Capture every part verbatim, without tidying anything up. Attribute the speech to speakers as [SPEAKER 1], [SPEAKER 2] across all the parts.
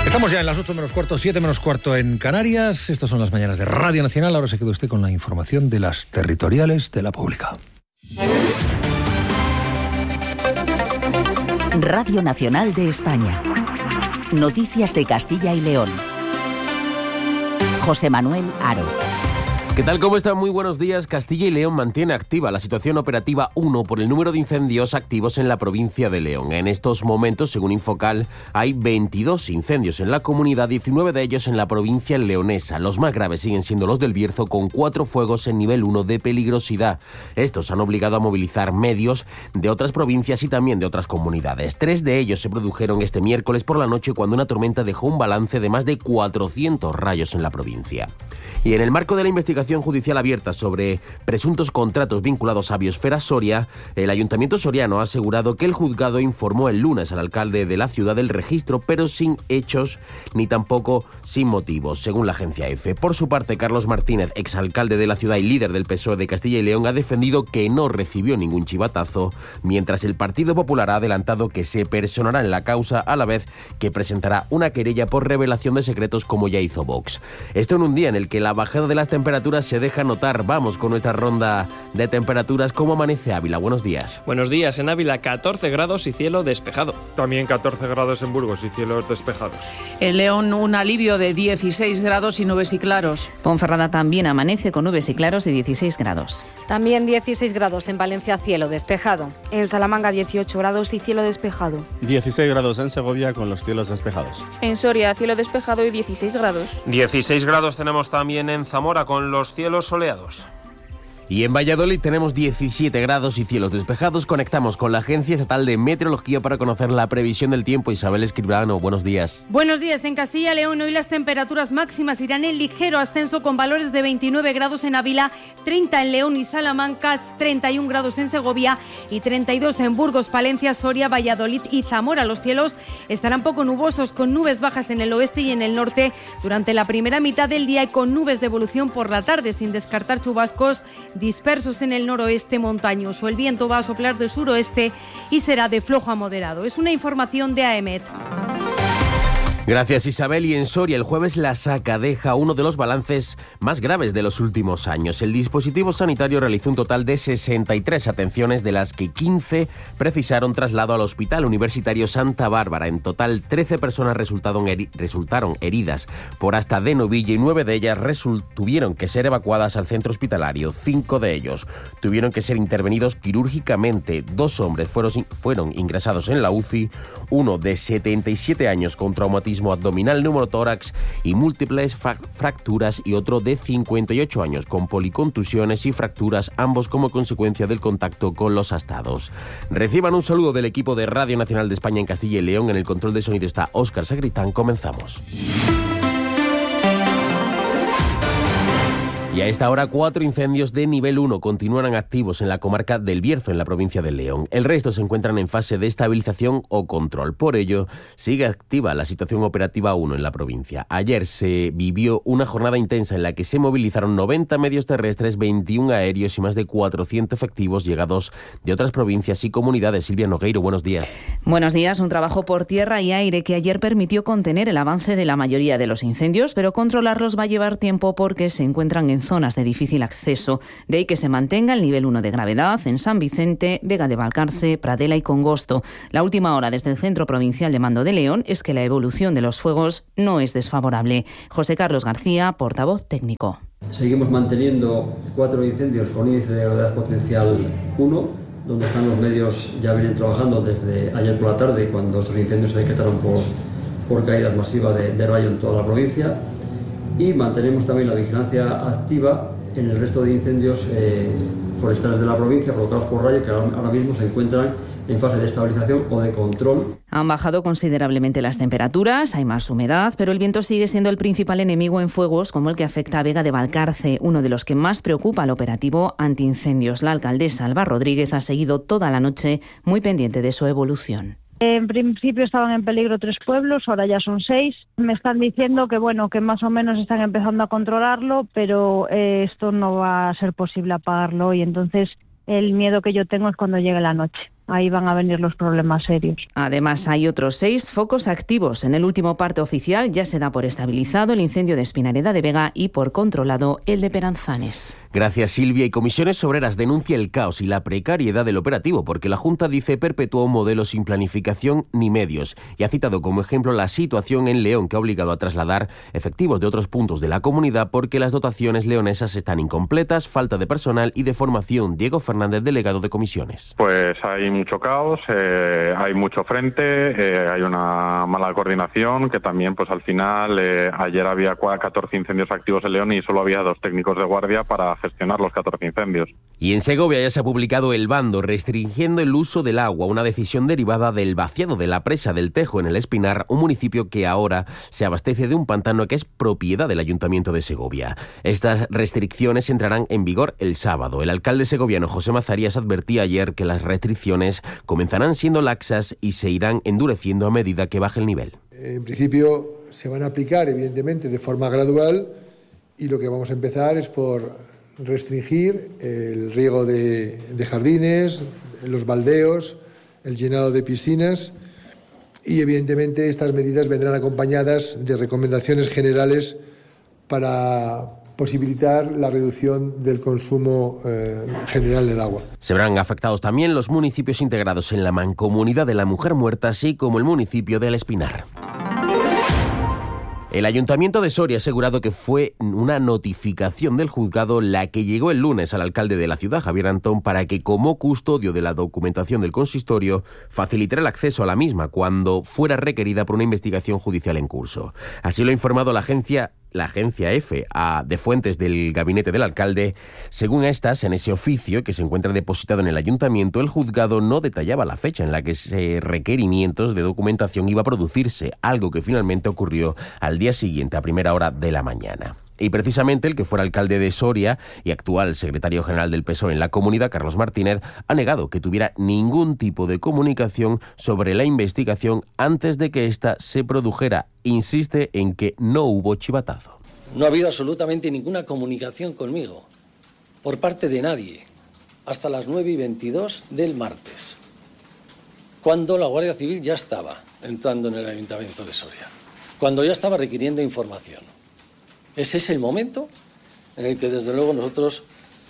[SPEAKER 1] Estamos ya en las ocho menos cuarto, siete menos cuarto en Canarias. Estas son las mañanas de Radio Nacional. Ahora se queda usted con la información de las territoriales de la pública.
[SPEAKER 2] Radio Nacional de España. Noticias de Castilla y León. José Manuel Haro.
[SPEAKER 3] ¿Qué tal? ¿Cómo están? Muy buenos días. Castilla y León mantiene activa la situación operativa uno por el número de incendios activos en la provincia de León. En estos momentos, según Infocal, hay veintidós incendios en la comunidad, diecinueve de ellos en la provincia leonesa. Los más graves siguen siendo los del Bierzo, con cuatro fuegos en nivel uno de peligrosidad. Estos han obligado a movilizar medios de otras provincias y también de otras comunidades. Tres de ellos se produjeron este miércoles por la noche, cuando una tormenta dejó un balance de más de cuatrocientos rayos en la provincia. Y en el marco de la investigación judicial abierta sobre presuntos contratos vinculados a Biosfera Soria, el Ayuntamiento soriano ha asegurado que el juzgado informó el lunes al alcalde de la ciudad del registro, pero sin hechos ni tampoco sin motivos, según la agencia EFE. Por su parte, Carlos Martínez, exalcalde de la ciudad y líder del P S O E de Castilla y León, ha defendido que no recibió ningún chivatazo, mientras el Partido Popular ha adelantado que se personará en la causa, a la vez que presentará una querella por revelación de secretos, como ya hizo Vox. Esto en un día en el que la bajada de las temperaturas se deja notar. Vamos con nuestra ronda de temperaturas. ¿Cómo amanece Ávila? Buenos días.
[SPEAKER 4] Buenos días. En Ávila, catorce grados y cielo despejado.
[SPEAKER 5] También catorce grados en Burgos y cielos despejados.
[SPEAKER 6] En León, un alivio de dieciséis grados y nubes y claros.
[SPEAKER 7] Ponferrada también amanece con nubes y claros de dieciséis grados.
[SPEAKER 8] También dieciséis grados en Valencia, cielo despejado.
[SPEAKER 9] En Salamanca, dieciocho grados y cielo despejado.
[SPEAKER 10] dieciséis grados en Segovia con los cielos despejados.
[SPEAKER 11] En Soria, cielo despejado y dieciséis grados.
[SPEAKER 5] dieciséis grados tenemos también en Zamora con los cielos soleados.
[SPEAKER 3] Y en Valladolid tenemos diecisiete grados y cielos despejados. Conectamos con la Agencia Estatal de Meteorología para conocer la previsión del tiempo. Isabel Escribano, buenos días.
[SPEAKER 12] Buenos días. En Castilla y León hoy las temperaturas máximas irán en ligero ascenso, con valores de veintinueve grados en Ávila, treinta en León y Salamanca, treinta y un grados en Segovia y treinta y dos en Burgos, Palencia, Soria, Valladolid y Zamora. Los cielos estarán poco nubosos, con nubes bajas en el oeste y en el norte durante la primera mitad del día y con nubes de evolución por la tarde, sin descartar chubascos dispersos en el noroeste montañoso. El viento va a soplar de suroeste y será de flojo a moderado. Es una información de AEMET.
[SPEAKER 3] Gracias, Isabel. Y en Soria, el jueves la Saca deja uno de los balances más graves de los últimos años. El dispositivo sanitario realizó un total de sesenta y tres atenciones, de las que quince precisaron traslado al Hospital Universitario Santa Bárbara. En total, trece personas resultaron, heri- resultaron heridas por hasta adenovilla y nueve de ellas result- tuvieron que ser evacuadas al centro hospitalario. Cinco de ellos tuvieron que ser intervenidos quirúrgicamente. Dos hombres fueron, fueron ingresados en la U C I, uno de setenta y siete años con traumatismo abdominal, neumotórax y múltiples fra- fracturas y otro de cincuenta y ocho años con policontusiones y fracturas, ambos como consecuencia del contacto con los astados. Reciban un saludo del equipo de Radio Nacional de España en Castilla y León. En el control de sonido está Óscar Sagritán. Comenzamos. Y a esta hora, cuatro incendios de nivel uno continúan activos en la comarca del Bierzo, en la provincia de León. El resto se encuentran en fase de estabilización o control. Por ello, sigue activa la situación operativa uno en la provincia. Ayer se vivió una jornada intensa en la que se movilizaron noventa medios terrestres, veintiún aéreos y más de cuatrocientos efectivos llegados de otras provincias y comunidades. Silvia Nogueiro, buenos días.
[SPEAKER 7] Buenos días. Un trabajo por tierra y aire que ayer permitió contener el avance de la mayoría de los incendios, pero controlarlos va a llevar tiempo porque se encuentran en zonas de difícil acceso. De ahí que se mantenga el nivel uno de gravedad en San Vicente, Vega de Valcarce, Pradela y Congosto. La última hora desde el Centro Provincial de Mando de León es que la evolución de los fuegos no es desfavorable. José Carlos García, portavoz técnico.
[SPEAKER 13] Seguimos manteniendo cuatro incendios con índice de gravedad potencial uno, donde están los medios, ya vienen trabajando desde ayer por la tarde, cuando estos incendios se decretaron por, por caídas masivas de, de rayo en toda la provincia. Y mantenemos también la vigilancia activa en el resto de incendios eh, forestales de la provincia provocados por rayo, que ahora mismo se encuentran en fase de estabilización o de control.
[SPEAKER 7] Han bajado considerablemente las temperaturas, hay más humedad, pero el viento sigue siendo el principal enemigo en fuegos como el que afecta a Vega de Valcarce, uno de los que más preocupa al operativo antiincendios. La alcaldesa Alba Rodríguez ha seguido toda la noche muy pendiente de su evolución.
[SPEAKER 14] En principio estaban en peligro tres pueblos, ahora ya son seis. Me están diciendo que bueno, que más o menos están empezando a controlarlo, pero eh, esto no va a ser posible apagarlo y entonces el miedo que yo tengo es cuando llegue la noche. ahí van a venir los problemas serios.
[SPEAKER 7] Además, hay otros seis focos activos. En el último parte oficial ya se da por estabilizado el incendio de Espinareda de Vega y por controlado el de Peranzanes.
[SPEAKER 3] Gracias, Silvia. Y Comisiones Obreras denuncia el caos y la precariedad del operativo porque la Junta dice perpetuó un modelo sin planificación ni medios y ha citado como ejemplo la situación en León que ha obligado a trasladar efectivos de otros puntos de la comunidad porque las dotaciones leonesas están incompletas, falta de personal y de formación. Diego Fernández, delegado de Comisiones.
[SPEAKER 15] Pues hay mucho caos, eh, hay mucho frente, eh, hay una mala coordinación que también pues al final eh, ayer había catorce incendios activos en León y solo había dos técnicos de guardia para gestionar los catorce incendios.
[SPEAKER 3] Y en Segovia ya se ha publicado el bando restringiendo el uso del agua, una decisión derivada del vaciado de la presa del Tejo en el Espinar, un municipio que ahora se abastece de un pantano que es propiedad del Ayuntamiento de Segovia. Estas restricciones entrarán en vigor el sábado. El alcalde segoviano José Mazarías advertía ayer que las restricciones comenzarán siendo laxas y se irán endureciendo a medida que baje el nivel.
[SPEAKER 16] En principio se van a aplicar evidentemente de forma gradual y lo que vamos a empezar es por restringir el riego de, de jardines, los baldeos, el llenado de piscinas y evidentemente estas medidas vendrán acompañadas de recomendaciones generales para posibilitar la reducción del consumo eh, general del agua.
[SPEAKER 3] Se verán afectados también los municipios integrados en la Mancomunidad de la Mujer Muerta, así como el municipio del Espinar. El Ayuntamiento de Soria ha asegurado que fue una notificación del juzgado la que llegó el lunes al alcalde de la ciudad, Javier Antón, para que como custodio de la documentación del consistorio facilitara el acceso a la misma cuando fuera requerida por una investigación judicial en curso. Así lo ha informado la agencia La agencia EFE a, de fuentes del gabinete del alcalde. Según estas, en ese oficio que se encuentra depositado en el ayuntamiento, el juzgado no detallaba la fecha en la que ese requerimientos de documentación iba a producirse, algo que finalmente ocurrió al día siguiente a primera hora de la mañana. Y precisamente el que fuera alcalde de Soria y actual secretario general del P S O E en la comunidad, Carlos Martínez, ha negado que tuviera ningún tipo de comunicación sobre la investigación antes de que ésta se produjera. Insiste en que no hubo chivatazo.
[SPEAKER 17] No ha habido absolutamente ninguna comunicación conmigo, por parte de nadie, hasta las nueve y veintidós del martes, cuando la Guardia Civil ya estaba entrando en el Ayuntamiento de Soria, cuando ya estaba requiriendo información. Ese es el momento en el que, desde luego, nosotros,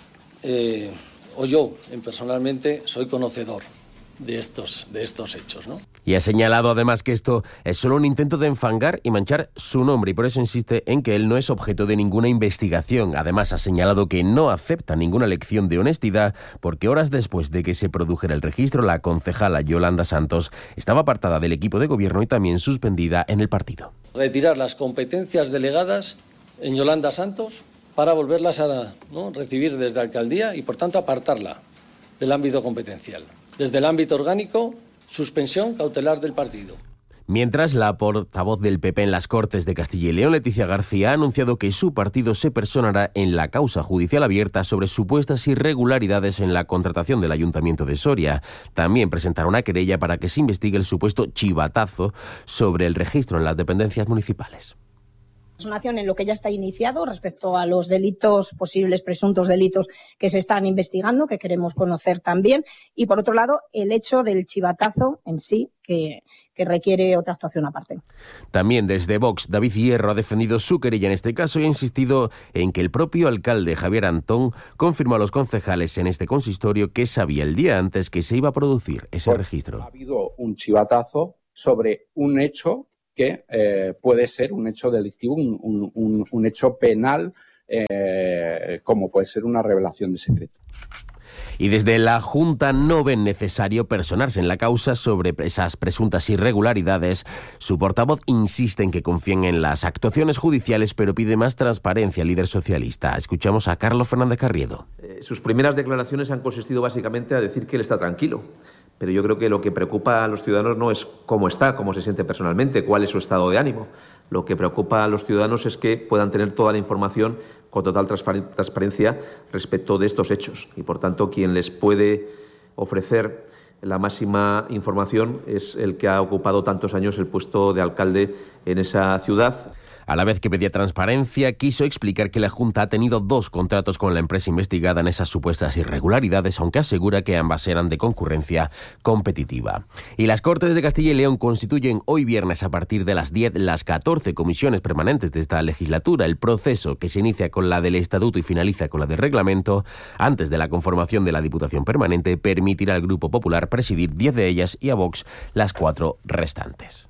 [SPEAKER 17] eh, o yo personalmente, soy conocedor de estos, de estos hechos, ¿no?
[SPEAKER 3] Y ha señalado además que esto es solo un intento de enfangar y manchar su nombre y por eso insiste en que él no es objeto de ninguna investigación. Además ha señalado que no acepta ninguna lección de honestidad porque horas después de que se produjera el registro, la concejala Yolanda Santos estaba apartada del equipo de gobierno y también suspendida en el partido.
[SPEAKER 17] Retirar las competencias delegadas en Yolanda Santos para volverlas a ¿no? recibir desde la alcaldía y, por tanto, apartarla del ámbito competencial. Desde el ámbito orgánico, suspensión cautelar del partido.
[SPEAKER 3] Mientras, la portavoz del P P en las Cortes de Castilla y León, Leticia García, ha anunciado que su partido se personará en la causa judicial abierta sobre supuestas irregularidades en la contratación del Ayuntamiento de Soria. También presentará una querella para que se investigue el supuesto chivatazo sobre el registro en las dependencias municipales.
[SPEAKER 18] Personación en lo que ya está iniciado respecto a los delitos, posibles presuntos delitos que se están investigando, que queremos conocer también, y por otro lado el hecho del chivatazo en sí, que, que requiere otra actuación aparte.
[SPEAKER 3] También desde Vox, David Hierro ha defendido su querella en este caso y ha insistido en que el propio alcalde Javier Antón confirmó a los concejales en este consistorio que sabía el día antes que se iba a producir ese
[SPEAKER 19] pues,
[SPEAKER 3] registro.
[SPEAKER 19] Ha habido un chivatazo sobre un hecho que eh, puede ser un hecho delictivo, un, un, un, un hecho penal, eh, como puede ser una revelación de secreto.
[SPEAKER 3] Y desde la Junta no ven necesario personarse en la causa sobre esas presuntas irregularidades. Su portavoz insiste en que confíen en las actuaciones judiciales, pero pide más transparencia al líder socialista. Escuchamos a Carlos Fernández Carriedo.
[SPEAKER 20] Eh, sus primeras declaraciones han consistido básicamente a decir que él está tranquilo. Pero yo creo que lo que preocupa a los ciudadanos no es cómo está, cómo se siente personalmente, cuál es su estado de ánimo. Lo que preocupa a los ciudadanos es que puedan tener toda la información con total transparencia respecto de estos hechos. Y, por tanto, quien les puede ofrecer la máxima información es el que ha ocupado tantos años el puesto de alcalde en esa ciudad.
[SPEAKER 3] A la vez que pedía transparencia, quiso explicar que la Junta ha tenido dos contratos con la empresa investigada en esas supuestas irregularidades, aunque asegura que ambas eran de concurrencia competitiva. Y las Cortes de Castilla y León constituyen hoy viernes a partir de las diez las catorce comisiones permanentes de esta legislatura. El proceso, que se inicia con la del Estatuto y finaliza con la del Reglamento, antes de la conformación de la Diputación Permanente, permitirá al Grupo Popular presidir diez de ellas y a Vox las cuatro restantes.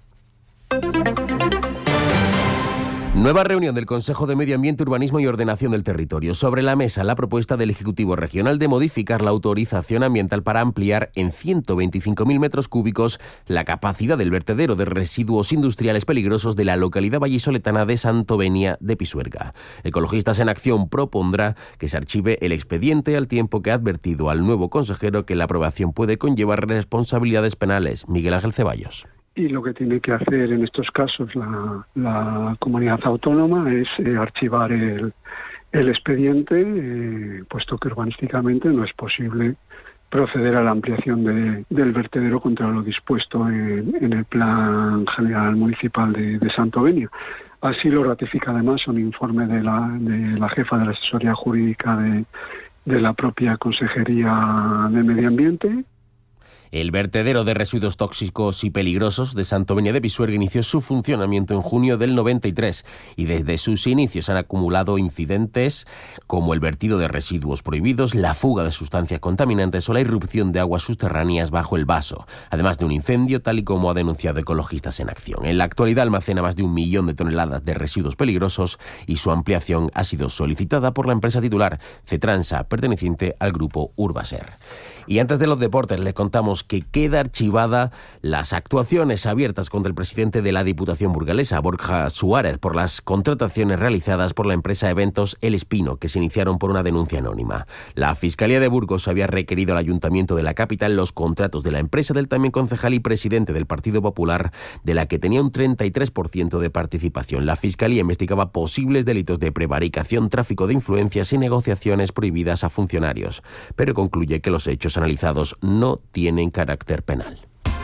[SPEAKER 3] Nueva reunión del Consejo de Medio Ambiente, Urbanismo y Ordenación del Territorio. Sobre la mesa, la propuesta del Ejecutivo Regional de modificar la autorización ambiental para ampliar en ciento veinticinco mil metros cúbicos la capacidad del vertedero de residuos industriales peligrosos de la localidad vallisoletana de Santovenia de Pisuerga. Ecologistas en Acción propondrá que se archive el expediente, al tiempo que ha advertido al nuevo consejero que la aprobación puede conllevar responsabilidades penales. Miguel Ángel Ceballos.
[SPEAKER 21] Y lo que tiene que hacer en estos casos la, la comunidad autónoma es eh, archivar el, el expediente, eh, puesto que urbanísticamente no es posible proceder a la ampliación de, del vertedero contra lo dispuesto en, en el Plan General Municipal de, de Santovenia. Así lo ratifica además un informe de la, de la jefa de la asesoría jurídica de, de la propia Consejería de Medio Ambiente.
[SPEAKER 3] El vertedero de residuos tóxicos y peligrosos de Santovenia de Pisuerga inició su funcionamiento en junio del noventa y tres y desde sus inicios han acumulado incidentes como el vertido de residuos prohibidos, la fuga de sustancias contaminantes o la irrupción de aguas subterráneas bajo el vaso, además de un incendio, tal y como ha denunciado Ecologistas en Acción. En la actualidad almacena más de un millón de toneladas de residuos peligrosos y su ampliación ha sido solicitada por la empresa titular, Cetransa, perteneciente al grupo Urbaser. Y antes de los deportes, les contamos que queda archivada las actuaciones abiertas contra el presidente de la Diputación burgalesa, Borja Suárez, por las contrataciones realizadas por la empresa Eventos El Espino, que se iniciaron por una denuncia anónima. La Fiscalía de Burgos había requerido al Ayuntamiento de la capital los contratos de la empresa del también concejal y presidente del Partido Popular, de la que tenía un treinta y tres por ciento de participación. La Fiscalía investigaba posibles delitos de prevaricación, tráfico de influencias y negociaciones prohibidas a funcionarios, pero concluye que los hechos analizados no tienen carácter penal.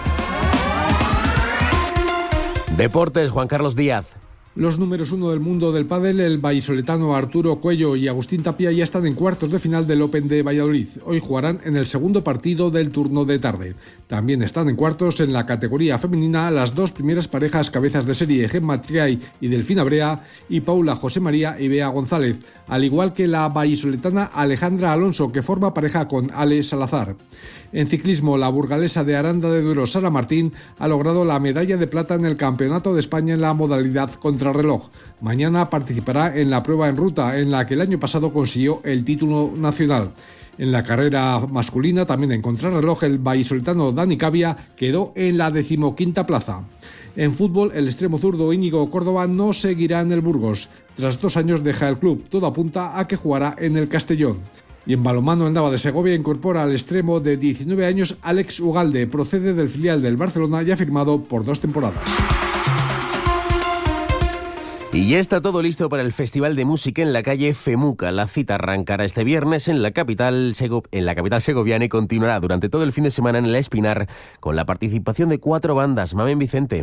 [SPEAKER 3] Deportes, Juan Carlos Díaz.
[SPEAKER 22] Los números uno del mundo del pádel, el vallisoletano Arturo Cuello y Agustín Tapia, ya están en cuartos de final del Open de Valladolid. Hoy jugarán en el segundo partido del turno de tarde. También están en cuartos en la categoría femenina las dos primeras parejas cabezas de serie, Gemma Triay y Delfina Brea, y Paula José María y Bea González, al igual que la vallisoletana Alejandra Alonso, que forma pareja con Ale Salazar. En ciclismo, la burgalesa de Aranda de Duero, Sara Martín, ha logrado la medalla de plata en el Campeonato de España en la modalidad contrarreloj. Mañana participará en la prueba en ruta, en la que el año pasado consiguió el título nacional. En la carrera masculina, también en contrarreloj, el vallisoletano Dani Cavia quedó en la decimoquinta plaza. En fútbol, el extremo zurdo Íñigo Córdoba no seguirá en el Burgos. Tras dos años deja el club. Todo apunta a que jugará en el Castellón. Y en balonmano, el Nava de Segovia incorpora al extremo de diecinueve años Alex Ugalde, procede del filial del Barcelona y ha firmado por dos temporadas.
[SPEAKER 3] Y ya está todo listo para el Festival de Música en la Calle FEMUCA. La cita arrancará este viernes en la capital, Sego- en la capital segoviana y continuará durante todo el fin de semana en el Espinar con la participación de cuatro bandas. Mamen Vicente.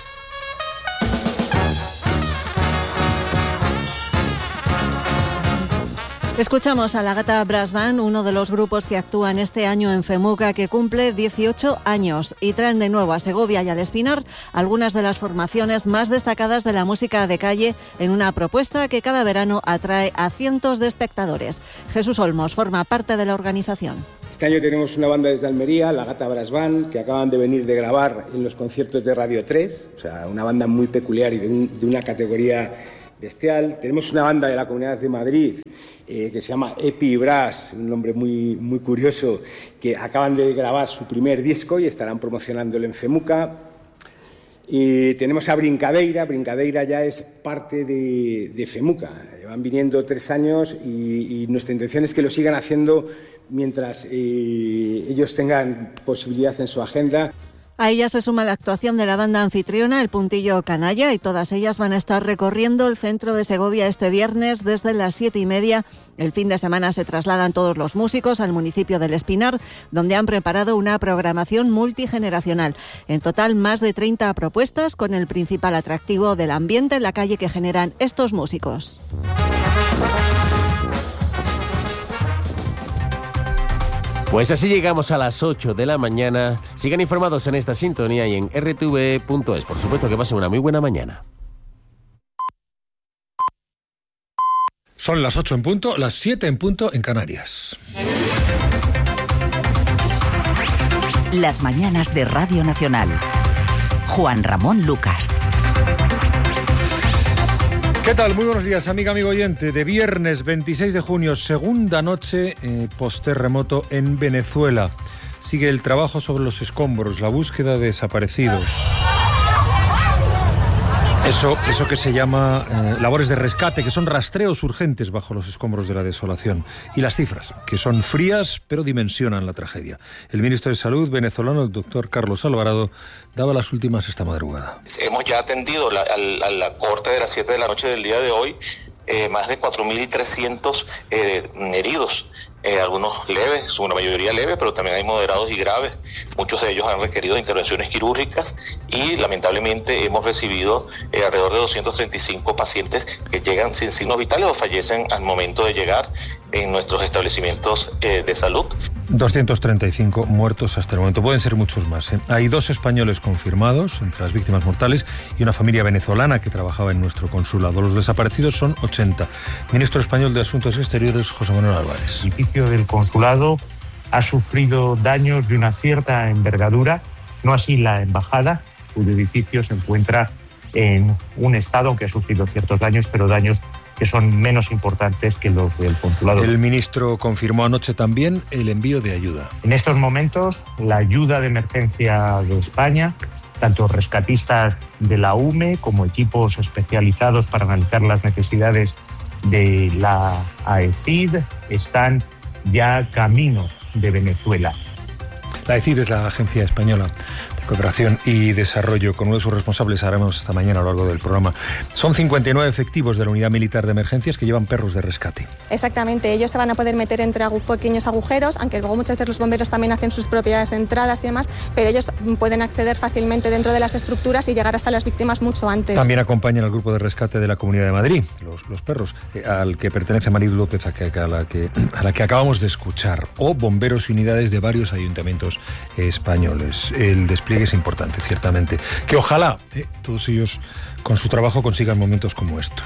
[SPEAKER 23] Escuchamos a la Gata Brass Band, uno de los grupos que actúan este año en FEMUCA, que cumple dieciocho años, y traen de nuevo a Segovia y al Espinar algunas de las formaciones más destacadas de la música de calle en una propuesta que cada verano atrae a cientos de espectadores. Jesús Olmos forma parte de la organización.
[SPEAKER 24] Este año tenemos una banda desde Almería, la Gata Brass Band, que acaban de venir de grabar en los conciertos de Radio tres, o sea, una banda muy peculiar y de, un, de una categoría bestial. Tenemos una banda de la Comunidad de Madrid eh, que se llama Epi Brass, un nombre muy, muy curioso, que acaban de grabar su primer disco y estarán promocionándolo en FEMUCA. Y tenemos a Brincadeira. Brincadeira ya es parte de, de FEMUCA. Van viniendo tres años y, y nuestra intención es que lo sigan haciendo mientras eh, ellos tengan posibilidad en su agenda.
[SPEAKER 23] A ella se suma la actuación de la banda anfitriona, el Puntillo Canalla, y todas ellas van a estar recorriendo el centro de Segovia este viernes desde las siete y media. El fin de semana se trasladan todos los músicos al municipio del Espinar, donde han preparado una programación multigeneracional. En total, más de treinta propuestas, con el principal atractivo del ambiente en la calle que generan estos músicos.
[SPEAKER 3] Pues así llegamos a las ocho de la mañana. Sigan informados en esta sintonía y en r t v punto es. Por supuesto, que pasen una muy buena mañana.
[SPEAKER 1] Son las ocho en punto, las siete en punto en Canarias.
[SPEAKER 2] Las mañanas de Radio Nacional. Juan Ramón Lucas.
[SPEAKER 1] ¿Qué tal? Muy buenos días, amiga, amigo oyente. De viernes veintiséis de junio, segunda noche eh, post-terremoto en Venezuela. Sigue el trabajo sobre los escombros, la búsqueda de desaparecidos. Eso, eso que se llama eh, labores de rescate, que son rastreos urgentes bajo los escombros de la desolación. Y las cifras, que son frías, pero dimensionan la tragedia. El ministro de Salud venezolano, el doctor Carlos Alvarado, daba las últimas esta madrugada.
[SPEAKER 4] Hemos ya atendido la, a, a la corte de las siete de la noche del día de hoy, eh, más de cuatro mil trescientos eh, heridos. Eh, algunos leves, una mayoría leve, pero también hay moderados y graves. Muchos de ellos han requerido intervenciones quirúrgicas y lamentablemente hemos recibido eh, alrededor de doscientos treinta y cinco pacientes que llegan sin signos vitales o fallecen al momento de llegar en nuestros establecimientos eh, de salud.
[SPEAKER 1] doscientos treinta y cinco muertos hasta el momento. Pueden ser muchos más, ¿eh? Hay dos españoles confirmados entre las víctimas mortales y una familia venezolana que trabajaba en nuestro consulado. Los desaparecidos son ochenta. Ministro español de Asuntos Exteriores, José Manuel Álvarez.
[SPEAKER 6] El edificio del consulado ha sufrido daños de una cierta envergadura, no así la embajada, cuyo edificio se encuentra en un estado que ha sufrido ciertos daños, pero daños que son menos importantes que los del consulado.
[SPEAKER 1] El ministro confirmó anoche también el envío de ayuda.
[SPEAKER 6] En estos momentos, la ayuda de emergencia de España, tanto rescatistas de la U M E como equipos especializados para analizar las necesidades de la A E C I D, están ya camino de Venezuela.
[SPEAKER 1] La A E C I D es la Agencia Española de Cooperación y Desarrollo. Con uno de sus responsables haremos esta mañana a lo largo del programa. Son cincuenta y nueve efectivos de la Unidad Militar de Emergencias que llevan perros de rescate.
[SPEAKER 25] Exactamente, ellos se van a poder meter entre agu- pequeños agujeros, aunque luego muchas veces los bomberos también hacen sus propias entradas y demás, pero ellos pueden acceder fácilmente dentro de las estructuras y llegar hasta las víctimas mucho antes.
[SPEAKER 1] También acompañan al grupo de rescate de la Comunidad de Madrid, los, los perros, eh, al que pertenece Marilu López, a, que, a, la que, a la que acabamos de escuchar, o bomberos y unidades de varios ayuntamientos españoles. El despliegue es importante, ciertamente. Que ojalá eh, todos ellos con su trabajo consigan momentos como estos.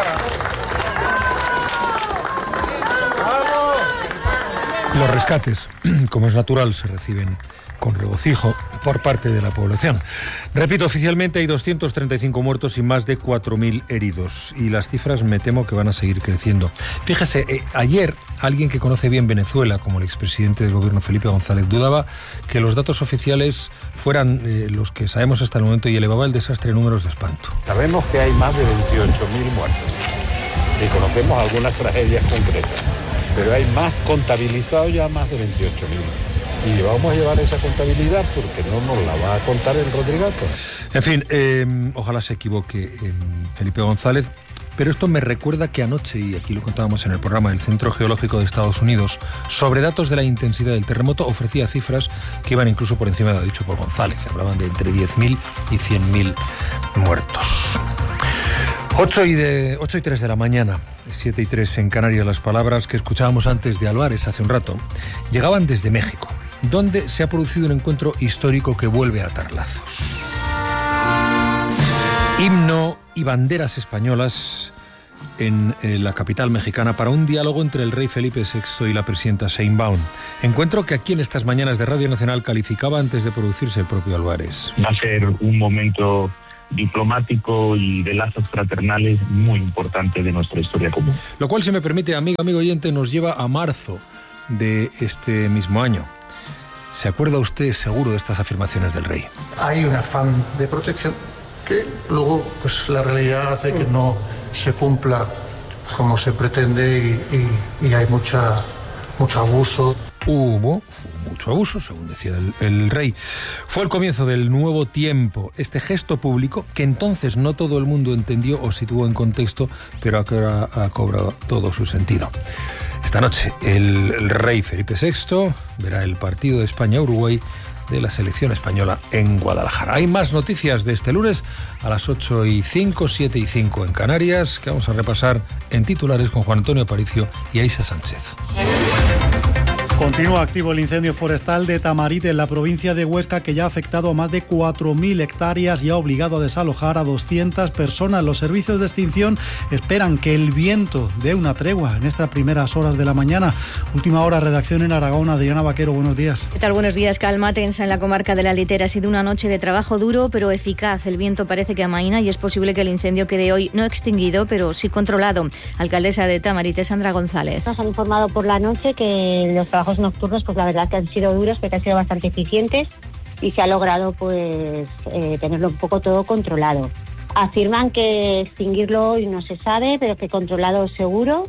[SPEAKER 1] Los rescates, como es natural, se reciben con regocijo por parte de la población. Repito, oficialmente hay doscientos treinta y cinco muertos y más de cuatro mil heridos. Y las cifras me temo que van a seguir creciendo. Fíjese, eh, ayer alguien que conoce bien Venezuela, como el expresidente del gobierno Felipe González, dudaba que los datos oficiales fueran eh, los que sabemos hasta el momento y elevaba el desastre en números de espanto.
[SPEAKER 26] Sabemos que hay más de veintiocho mil muertos y conocemos algunas tragedias concretas, pero hay más contabilizados ya más de veintiocho mil. Y vamos a llevar esa contabilidad porque no nos la va a contar el Rodrigato.
[SPEAKER 1] En fin, eh, ojalá se equivoque eh, Felipe González, pero esto me recuerda que anoche, y aquí lo contábamos en el programa del Centro Geológico de Estados Unidos, sobre datos de la intensidad del terremoto, ofrecía cifras que iban incluso por encima de lo dicho por González. Hablaban de entre diez mil y cien mil muertos. ocho y, de, ocho y tres de la mañana, siete y tres en Canarias. Las palabras que escuchábamos antes de Álvarez hace un rato llegaban desde México, donde se ha producido un encuentro histórico que vuelve a atar lazos. Himno y banderas españolas en eh, la capital mexicana para un diálogo entre el rey Felipe sexto y la presidenta Sheinbaum. Encuentro que aquí en estas mañanas de Radio Nacional calificaba antes de producirse el propio Álvarez.
[SPEAKER 6] Va a ser un momento diplomático y de lazos fraternales muy importante de nuestra historia común.
[SPEAKER 1] Lo cual, si me permite, amigo, amigo oyente, nos lleva a marzo de este mismo año. ¿Se acuerda usted seguro de estas afirmaciones del rey?
[SPEAKER 27] Hay un afán de protección que luego pues la realidad hace que no se cumpla como se pretende y, y, y hay mucha, mucho abuso.
[SPEAKER 1] hubo mucho abuso, según decía el, el rey. Fue el comienzo del nuevo tiempo, este gesto público que entonces no todo el mundo entendió o situó en contexto, pero que ahora ha cobrado todo su sentido. Esta noche el, el rey Felipe sexto verá el partido de España-Uruguay de la selección española en Guadalajara. Hay más noticias de este lunes a las ocho y cinco, siete y cinco en Canarias, que vamos a repasar en titulares con Juan Antonio Aparicio y Aisa Sánchez.
[SPEAKER 5] Continúa activo el incendio forestal de Tamarit en la provincia de Huesca, que ya ha afectado a más de cuatro mil hectáreas y ha obligado a desalojar a doscientas personas. Los servicios de extinción esperan que el viento dé una tregua en estas primeras horas de la mañana. Última hora, redacción en Aragón. Adriana Vaquero, buenos días.
[SPEAKER 8] ¿Qué tal? Buenos días. Calma tensa en la comarca de la Litera. Ha sido una noche de trabajo duro pero eficaz. El viento parece que amaina y es posible que el incendio quede hoy no extinguido pero sí controlado. Alcaldesa de Tamarit, Sandra González.
[SPEAKER 9] Nos han informado por la noche que los trabajos nocturnos, pues la verdad que han sido duros, pero que han sido bastante eficientes y se ha logrado pues eh, tenerlo un poco todo controlado. Afirman que extinguirlo hoy no se sabe, pero que controlado seguro,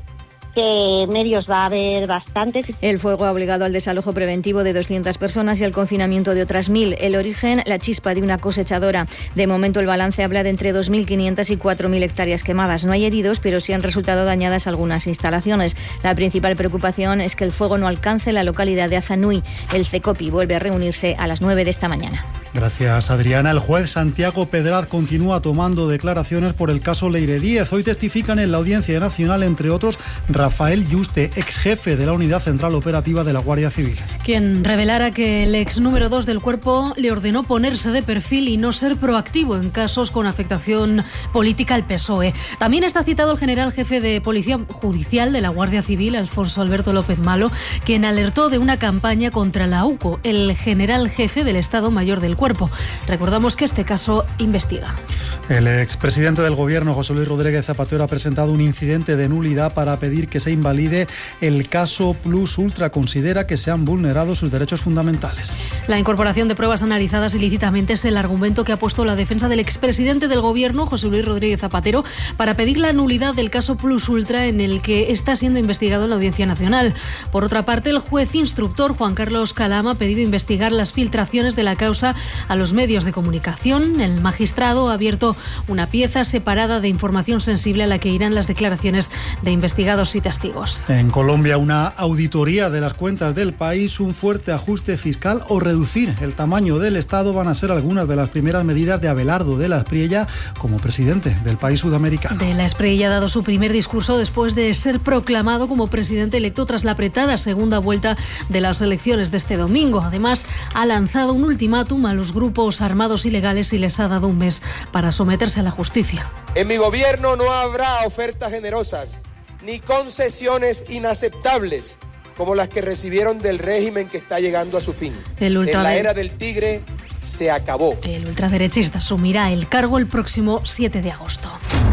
[SPEAKER 9] que medios va a haber bastantes.
[SPEAKER 8] El fuego ha obligado al desalojo preventivo de doscientas personas y al confinamiento de otras mil. El origen, la chispa de una cosechadora. De momento el balance habla de entre dos mil quinientas y cuatro mil hectáreas quemadas. No hay heridos, pero sí han resultado dañadas algunas instalaciones. La principal preocupación es que el fuego no alcance la localidad de Azanui. El CECOPI vuelve a reunirse a las nueve de esta mañana.
[SPEAKER 5] Gracias, Adriana. El juez Santiago Pedraz continúa tomando declaraciones por el caso Leire Díez. Hoy testifican en la Audiencia Nacional, entre otros, Rafael Yuste, ex jefe de la Unidad Central Operativa de la Guardia Civil.
[SPEAKER 10] Quien revelara que el ex número dos del Cuerpo le ordenó ponerse de perfil y no ser proactivo en casos con afectación política al P S O E. También está citado el general jefe de Policía Judicial de la Guardia Civil, Alfonso Alberto López Malo, quien alertó de una campaña contra la U C O, el general jefe del Estado Mayor del Cuerpo. Recordamos que este caso investiga.
[SPEAKER 5] El expresidente del Gobierno, José Luis Rodríguez Zapatero, ha presentado un incidente de nulidad para pedir que se invalide el caso Plus Ultra. Considera que se han vulnerado sus derechos fundamentales.
[SPEAKER 10] La incorporación de pruebas analizadas ilícitamente es el argumento que ha puesto la defensa del expresidente del Gobierno, José Luis Rodríguez Zapatero, para pedir la nulidad del caso Plus Ultra, en el que está siendo investigado en la Audiencia Nacional. Por otra parte, el juez instructor Juan Carlos Calama ha pedido investigar las filtraciones de la causa a los medios de comunicación. El magistrado ha abierto una pieza separada de información sensible a la que irán las declaraciones de investigados y testigos.
[SPEAKER 5] En Colombia, una auditoría de las cuentas del país, un fuerte ajuste fiscal o reducir el tamaño del Estado van a ser algunas de las primeras medidas de Abelardo de la Espriella como presidente del país sudamericano.
[SPEAKER 10] De la Espriella ha dado su primer discurso después de ser proclamado como presidente electo tras la apretada segunda vuelta de las elecciones de este domingo. Además, ha lanzado un ultimátum a los grupos armados ilegales y les ha dado un mes para someterse a la justicia.
[SPEAKER 11] En mi gobierno no habrá ofertas generosas ni concesiones inaceptables como las que recibieron del régimen que está llegando a su fin.
[SPEAKER 10] El ultra
[SPEAKER 11] en la era del tigre se acabó.
[SPEAKER 10] El ultraderechista asumirá el cargo el próximo siete de agosto.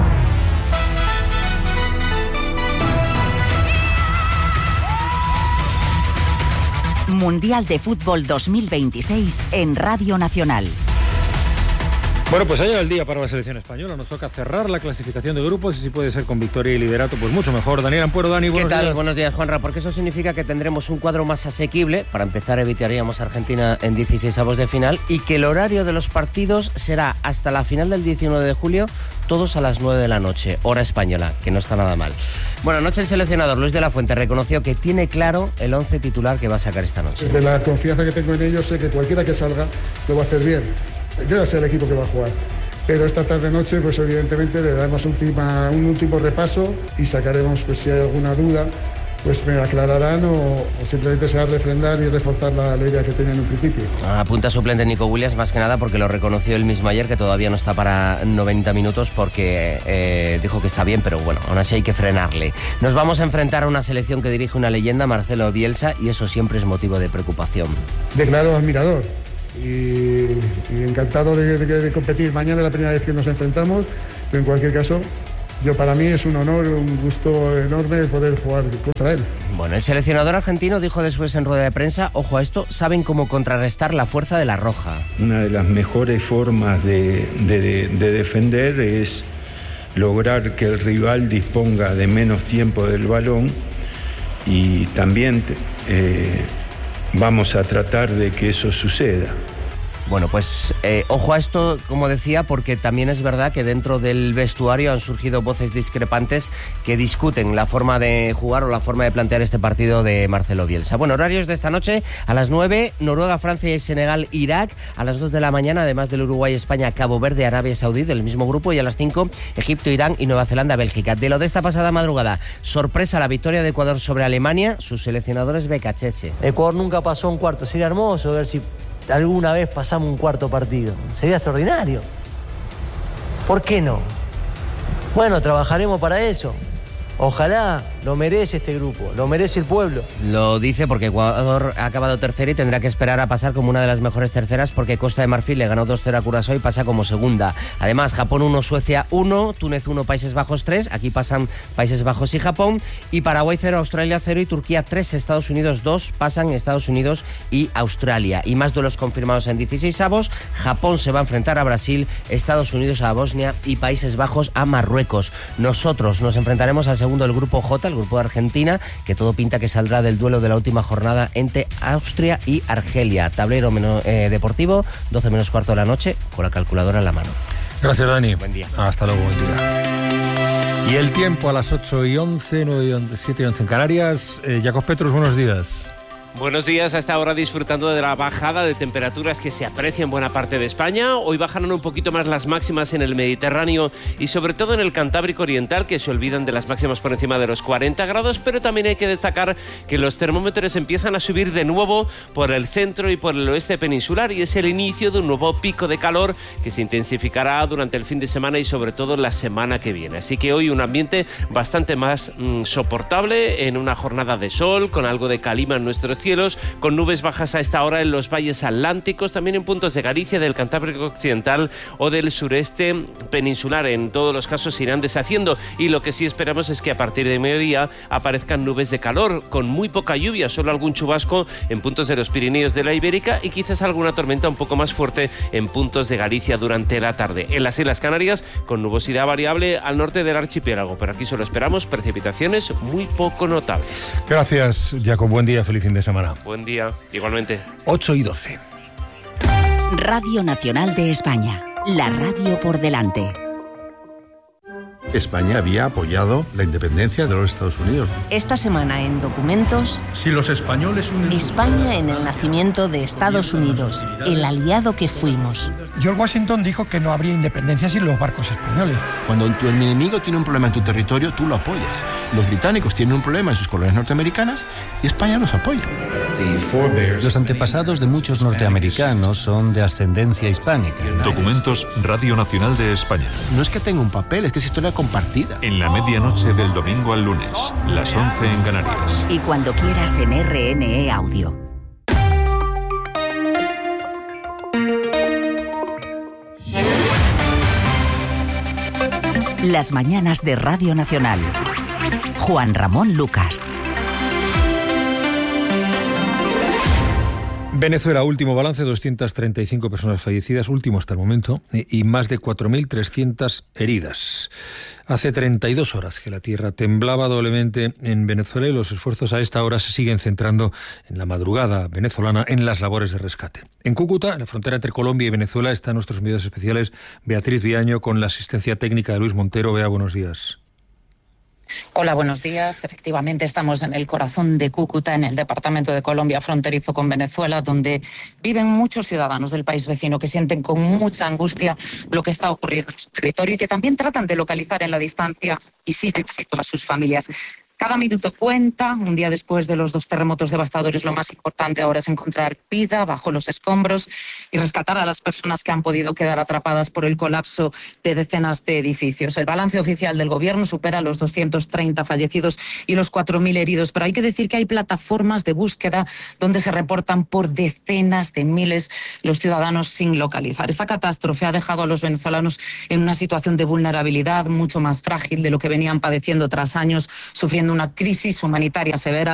[SPEAKER 2] Mundial de Fútbol dos mil veintiséis en Radio Nacional.
[SPEAKER 1] Bueno, pues ha llegado el día para la selección española. Nos toca cerrar la clasificación de grupos y si puede ser con victoria y liderato, pues mucho mejor. Daniel Ampuero, Dani, buenos días.
[SPEAKER 12] ¿Qué tal? Buenos días, Juanra. Porque eso significa que tendremos un cuadro más asequible. Para empezar, evitaríamos a Argentina en dieciseisavos de final y que el horario de los partidos será hasta la final del diecinueve de julio, todos a las nueve de la noche, hora española, que no está nada mal. Bueno, anoche el seleccionador Luis de la Fuente reconoció que tiene claro el once titular que va a sacar esta noche.
[SPEAKER 13] Desde la confianza que tengo en ellos, sé que cualquiera que salga lo va a hacer bien. Yo ya sé el equipo que va a jugar, pero esta tarde-noche, pues evidentemente le daremos última, un último repaso y sacaremos, pues si hay alguna duda, pues me aclararán o, o simplemente se va a refrendar y reforzar la, la idea que tenía en un principio.
[SPEAKER 12] Apunta suplente Nico Williams, más que nada porque lo reconoció él mismo ayer, que todavía no está para noventa minutos porque eh, dijo que está bien, pero bueno, aún así hay que frenarle. Nos vamos a enfrentar a una selección que dirige una leyenda, Marcelo Bielsa, y eso siempre es motivo de preocupación.
[SPEAKER 13] Declarado admirador. Y, y encantado de, de, de competir. Mañana es la primera vez que nos enfrentamos, pero en cualquier caso, yo para mí es un honor, un gusto enorme poder jugar contra él.
[SPEAKER 12] Bueno, el seleccionador argentino dijo después en rueda de prensa, ojo a esto, saben cómo contrarrestar la fuerza de la Roja.
[SPEAKER 28] Una de las mejores formas de, de, de defender es lograr que el rival disponga de menos tiempo del balón y también eh, vamos a tratar de que eso suceda.
[SPEAKER 12] Bueno, pues eh, ojo a esto, como decía, porque también es verdad que dentro del vestuario han surgido voces discrepantes que discuten la forma de jugar o la forma de plantear este partido de Marcelo Bielsa. Bueno, horarios de esta noche: a las nueve, Noruega, Francia y Senegal, Irak; a las dos de la mañana, además del Uruguay, España, Cabo Verde, Arabia Saudí, del mismo grupo; y a las cinco, Egipto, Irán y Nueva Zelanda, Bélgica. De lo de esta pasada madrugada, sorpresa la victoria de Ecuador sobre Alemania. Sus seleccionadores Becacheche.
[SPEAKER 7] Ecuador nunca pasó un cuarto, sería hermoso ver si alguna vez pasamos un cuarto partido. Sería extraordinario. ¿Por qué no? Bueno, trabajaremos para eso. Ojalá, lo merece este grupo, lo merece el pueblo.
[SPEAKER 12] Lo dice porque Ecuador ha acabado tercero y tendrá que esperar a pasar como una de las mejores terceras, porque Costa de Marfil le ganó dos cero a Curazao y pasa como segunda. Además, Japón uno, Suecia uno, Túnez uno, Países Bajos tres, aquí pasan Países Bajos y Japón, y Paraguay cero, Australia cero y Turquía tres, Estados Unidos dos, pasan Estados Unidos y Australia. Y más duelos confirmados en dieciséis avos, Japón se va a enfrentar a Brasil, Estados Unidos a Bosnia y Países Bajos a Marruecos. Nosotros nos enfrentaremos al segundo del grupo J, el grupo de Argentina, que todo pinta que saldrá del duelo de la última jornada entre Austria y Argelia. Tablero menos, eh, deportivo, doce menos cuarto de la noche, con la calculadora en la mano.
[SPEAKER 1] Gracias, Dani.
[SPEAKER 12] Buen día.
[SPEAKER 1] Hasta luego, buen día. Y el tiempo a las ocho y once, nueve y once, siete y once en Canarias. Eh, Jacob Petrus, buenos días.
[SPEAKER 14] Buenos días, hasta ahora disfrutando de la bajada de temperaturas que se aprecia en buena parte de España. Hoy bajaron un poquito más las máximas en el Mediterráneo y sobre todo en el Cantábrico Oriental, que se olvidan de las máximas por encima de los cuarenta grados, pero también hay que destacar que los termómetros empiezan a subir de nuevo por el centro y por el oeste peninsular, y es el inicio de un nuevo pico de calor que se intensificará durante el fin de semana y sobre todo la semana que viene. Así que hoy un ambiente bastante más mmm, soportable, en una jornada de sol, con algo de calima en nuestros cielos, con nubes bajas a esta hora en los valles atlánticos, también en puntos de Galicia, del Cantábrico Occidental o del sureste peninsular. En todos los casos se irán deshaciendo, y lo que sí esperamos es que a partir de mediodía aparezcan nubes de calor, con muy poca lluvia, solo algún chubasco en puntos de los Pirineos de la Ibérica y quizás alguna tormenta un poco más fuerte en puntos de Galicia durante la tarde. En las Islas Canarias, con nubosidad variable al norte del archipiélago, pero aquí solo esperamos precipitaciones muy poco notables.
[SPEAKER 1] Gracias, Jacob. Buen día, feliz fin de semana.
[SPEAKER 14] Buen día, igualmente.
[SPEAKER 1] ocho y doce.
[SPEAKER 2] Radio Nacional de España, la radio por delante.
[SPEAKER 15] España había apoyado la independencia de los Estados Unidos.
[SPEAKER 16] Esta semana en Documentos,
[SPEAKER 15] Si los españoles unen
[SPEAKER 16] España en el nacimiento de Estados Unidos, el aliado que fuimos.
[SPEAKER 17] George Washington dijo que no habría independencia sin los barcos españoles.
[SPEAKER 15] Cuando tu enemigo tiene un problema en tu territorio, tú lo apoyas. Los británicos tienen un problema en sus colonias norteamericanas y España los apoya.
[SPEAKER 18] Los antepasados de muchos norteamericanos son de ascendencia hispánica.
[SPEAKER 19] Documentos Radio Nacional de España.
[SPEAKER 15] No es que tenga un papel, es que es historia compartida.
[SPEAKER 19] En la medianoche del domingo al lunes, las once en Canarias.
[SPEAKER 2] Y cuando quieras en R N E Audio. Las mañanas de Radio Nacional. Juan Ramón Lucas.
[SPEAKER 1] Venezuela, último balance, doscientas treinta y cinco personas fallecidas, último hasta el momento, y más de cuatro mil trescientas heridas. Hace treinta y dos horas que la tierra temblaba doblemente en Venezuela y los esfuerzos a esta hora se siguen centrando en la madrugada venezolana en las labores de rescate. En Cúcuta, en la frontera entre Colombia y Venezuela, están nuestros medios especiales Beatriz Viaño con la asistencia técnica de Luis Montero. Bea, buenos días.
[SPEAKER 20] Hola, buenos días. Efectivamente, estamos en el corazón de Cúcuta, en el departamento de Colombia, fronterizo con Venezuela, donde viven muchos ciudadanos del país vecino que sienten con mucha angustia lo que está ocurriendo en su territorio y que también tratan de localizar en la distancia y sin éxito a sus familias. Cada minuto cuenta. Un día después de los dos terremotos devastadores, lo más importante ahora es encontrar vida bajo los escombros y rescatar a las personas que han podido quedar atrapadas por el colapso de decenas de edificios. El balance oficial del gobierno supera los doscientos treinta fallecidos y los cuatro mil heridos, pero hay que decir que hay plataformas de búsqueda donde se reportan por decenas de miles los ciudadanos sin localizar. Esta catástrofe ha dejado a los venezolanos en una situación de vulnerabilidad mucho más frágil de lo que venían padeciendo tras años sufriendo una crisis humanitaria severa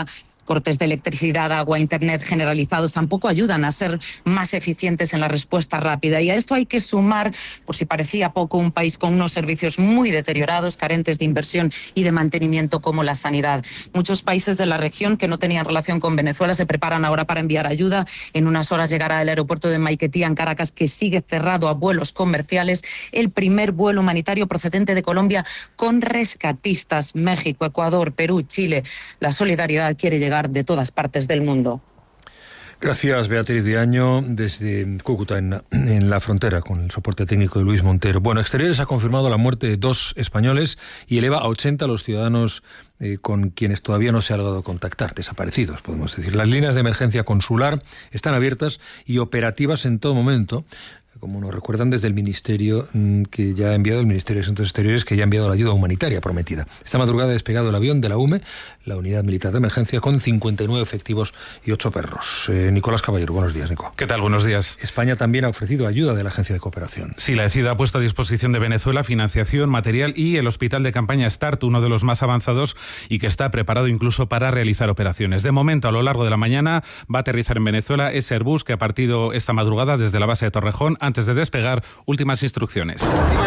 [SPEAKER 20] cortes de electricidad, agua, internet generalizados tampoco ayudan a ser más eficientes en la respuesta rápida. Y a esto hay que sumar, por si parecía poco, un país con unos servicios muy deteriorados, carentes de inversión y de mantenimiento como la sanidad. Muchos países de la región que no tenían relación con Venezuela se preparan ahora para enviar ayuda. En unas horas llegará al aeropuerto de Maiquetía, en Caracas, que sigue cerrado a vuelos comerciales, el primer vuelo humanitario procedente de Colombia con rescatistas. México, Ecuador, Perú, Chile. La solidaridad quiere llegar de todas partes del mundo.
[SPEAKER 1] Gracias, Beatriz Viaño, desde Cúcuta, en, en la frontera, con el soporte técnico de Luis Montero. Bueno, Exteriores ha confirmado la muerte de dos españoles y eleva a ochenta a los ciudadanos eh, con quienes todavía no se ha logrado contactar, desaparecidos, podemos decir. Las líneas de emergencia consular están abiertas y operativas en todo momento, como nos recuerdan desde el Ministerio que ya ha enviado, el Ministerio de Asuntos Exteriores, que ya ha enviado la ayuda humanitaria prometida. Esta madrugada ha despegado el avión de la U M E, la Unidad Militar de Emergencia, con cincuenta y nueve efectivos y ocho perros. Eh, Nicolás Caballero, buenos días, Nico.
[SPEAKER 3] ¿Qué tal? Buenos días.
[SPEAKER 1] España también ha ofrecido ayuda de la Agencia de Cooperación.
[SPEAKER 3] Sí, la ECID ha puesto a disposición de Venezuela financiación, material y el hospital de campaña START, uno de los más avanzados y que está preparado incluso para realizar operaciones. De momento, a lo largo de la mañana, va a aterrizar en Venezuela ese Airbus que ha partido esta madrugada desde la base de Torrejón. Antes de despegar, últimas instrucciones.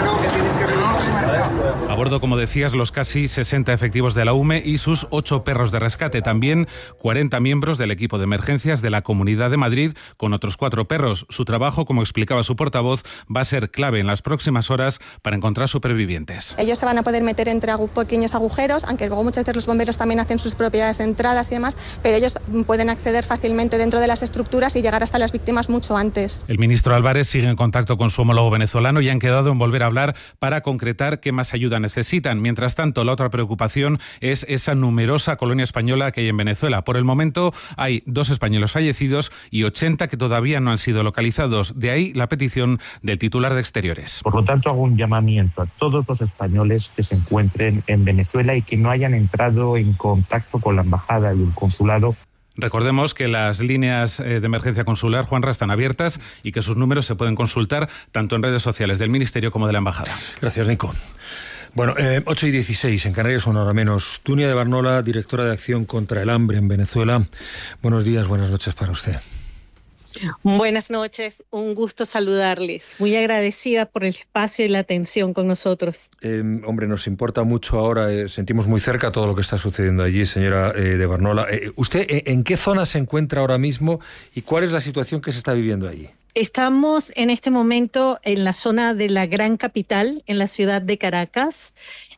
[SPEAKER 3] A bordo, como decías, los casi sesenta efectivos de la U M E y sus ocho perros de rescate. También cuarenta miembros del equipo de emergencias de la Comunidad de Madrid con otros cuatro perros. Su trabajo, como explicaba su portavoz, va a ser clave en las próximas horas para encontrar supervivientes.
[SPEAKER 4] Ellos se van a poder meter entre agu- pequeños agujeros, aunque luego muchas veces los bomberos también hacen sus propias entradas y demás, pero ellos pueden acceder fácilmente dentro de las estructuras y llegar hasta las víctimas mucho antes.
[SPEAKER 3] El ministro Álvarez sigue en contacto con su homólogo venezolano y han quedado en volver a hablar para concretar qué más ayuda necesitan. Mientras tanto, la otra preocupación es esa numerosa colonia española que hay en Venezuela. Por el momento hay dos españoles fallecidos y ochenta que todavía no han sido localizados. De ahí la petición del titular de Exteriores.
[SPEAKER 6] Por lo tanto, hago un llamamiento a todos los españoles que se encuentren en Venezuela y que no hayan entrado en contacto con la embajada y el consulado.
[SPEAKER 3] Recordemos que las líneas de emergencia consular, Juanra, están abiertas y que sus números se pueden consultar tanto en redes sociales del Ministerio como de la Embajada.
[SPEAKER 1] Gracias, Nico. Bueno, eh, ocho y dieciséis, en Canarias una hora menos. Túnia de Barnola, directora de Acción contra el Hambre en Venezuela. Buenos días, buenas noches para usted.
[SPEAKER 21] Buenas noches, un gusto saludarles. Muy agradecida por el espacio y la atención con nosotros.
[SPEAKER 1] Eh, hombre, nos importa mucho ahora, eh, sentimos muy cerca todo lo que está sucediendo allí, señora eh, de Barnola. Eh, ¿Usted eh, en qué zona se encuentra ahora mismo y cuál es la situación que se está viviendo allí?
[SPEAKER 21] Estamos en este momento en la zona de la gran capital, en la ciudad de Caracas.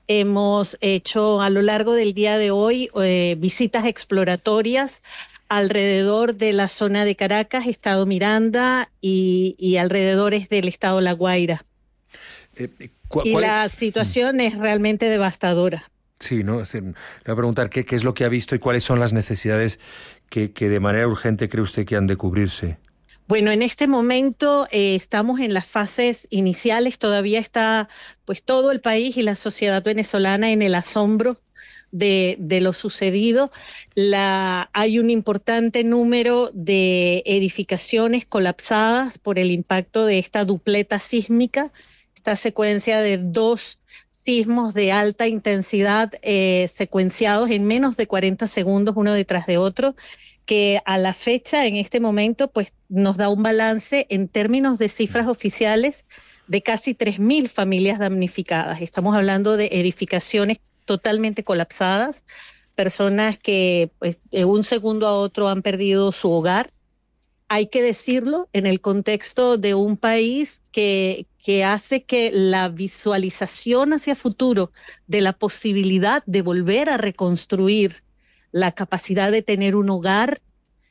[SPEAKER 21] Hemos hecho a lo largo del día de hoy eh, visitas exploratorias alrededor de la zona de Caracas, Estado Miranda y, y alrededores del Estado La Guaira. Eh, ¿cu- y la es? situación es realmente devastadora.
[SPEAKER 1] Sí, ¿no? Es decir, le voy a preguntar qué, qué es lo que ha visto y cuáles son las necesidades que, que de manera urgente cree usted que han de cubrirse.
[SPEAKER 21] Bueno, en este momento eh, estamos en las fases iniciales, todavía está pues todo el país y la sociedad venezolana en el asombro de, de lo sucedido. La, hay un importante número de edificaciones colapsadas por el impacto de esta dupleta sísmica, esta secuencia de dos sismos de alta intensidad eh, secuenciados en menos de cuarenta segundos uno detrás de otro, que a la fecha, en este momento, pues nos da un balance en términos de cifras oficiales de casi tres mil familias damnificadas. Estamos hablando de edificaciones totalmente colapsadas, personas que pues, de un segundo a otro han perdido su hogar. Hay que decirlo en el contexto de un país que, que hace que la visualización hacia futuro de la posibilidad de volver a reconstruir la capacidad de tener un hogar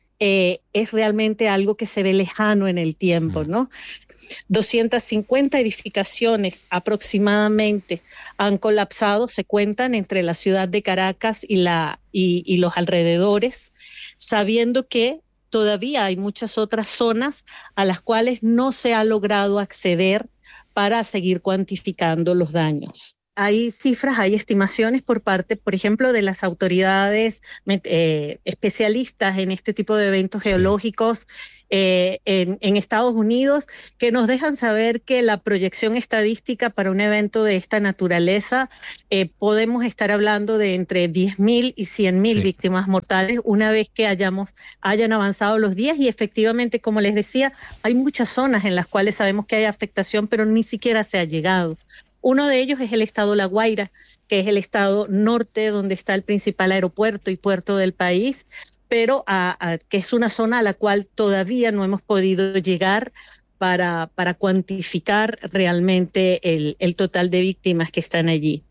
[SPEAKER 21] eh, es realmente algo que se ve lejano en el tiempo, ¿no? doscientas cincuenta edificaciones aproximadamente han colapsado, se cuentan entre la ciudad de Caracas y, la, y, y los alrededores, sabiendo que todavía hay muchas otras zonas a las cuales no se ha logrado acceder para seguir cuantificando los daños. hay cifras, hay estimaciones por parte, por ejemplo, de las autoridades eh, especialistas en este tipo de eventos sí. geológicos eh, en, en Estados Unidos, que nos dejan saber que la proyección estadística para un evento de esta naturaleza eh, podemos estar hablando de entre diez mil y cien mil sí. víctimas mortales una vez que hayamos, hayan avanzado los días, y efectivamente, como les decía, hay muchas zonas en las cuales sabemos que hay afectación, pero ni siquiera se ha llegado. Uno de ellos es el estado La Guaira, que es el estado norte donde está el principal aeropuerto y puerto del país, pero a, a, que es una zona a la cual todavía no hemos podido llegar para, para cuantificar realmente el, el total de víctimas que están allí.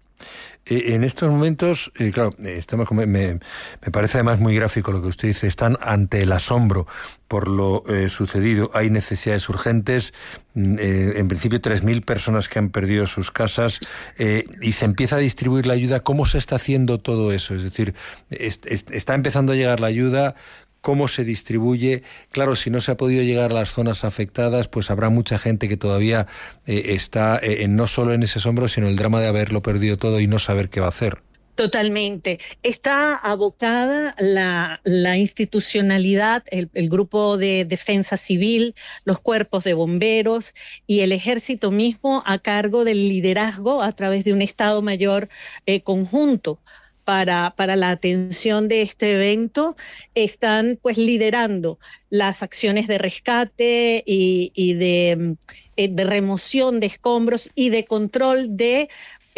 [SPEAKER 1] En estos momentos, eh, claro, estamos, me, me parece además muy gráfico lo que usted dice, están ante el asombro por lo eh, sucedido, hay necesidades urgentes, eh, en principio tres mil personas que han perdido sus casas eh, y se empieza a distribuir la ayuda. ¿Cómo se está haciendo todo eso? Es decir, est, est, está empezando a llegar la ayuda. ¿Cómo se distribuye? Claro, si no se ha podido llegar a las zonas afectadas, pues habrá mucha gente que todavía eh, está eh, no solo en ese asombro, sino el drama de haberlo perdido todo y no saber qué va a hacer.
[SPEAKER 21] Totalmente. Está abocada la, la institucionalidad, el, el grupo de defensa civil, los cuerpos de bomberos y el ejército mismo a cargo del liderazgo a través de un Estado Mayor eh, conjunto. Para, para la atención de este evento, están pues liderando las acciones de rescate y, y de, de remoción de escombros y de control de